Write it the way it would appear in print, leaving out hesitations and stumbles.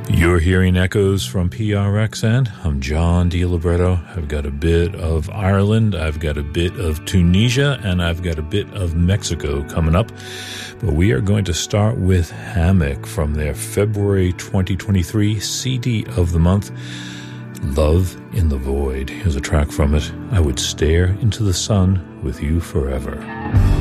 You're hearing echoes from PRXN. I'm John DiLibretto. I've got a bit of Ireland, I've got a bit of Tunisia, and I've got a bit of Mexico coming up. But we are going to start with Hammock from their February 2023 CD of the month, Love in the Void. Here's a track from it. I would stare into the sun with you forever.